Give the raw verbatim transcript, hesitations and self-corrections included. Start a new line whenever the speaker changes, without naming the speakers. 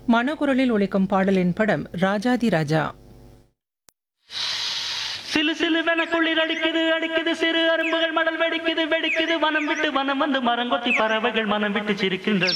மனக்குரலில் ஒலிக்கும் பாடலின் படம் ராஜாதி ராஜா.
சிலு சிலுவென குளிர் அடிக்குது அடிக்குது சிறு அரும்புகள் மடல் வெடிக்குது வெடிக்குது வனம் விட்டு வனம் வந்து மரங்கொத்தி பறவைகள் மனம் விட்டு சிரிக்கின்றது.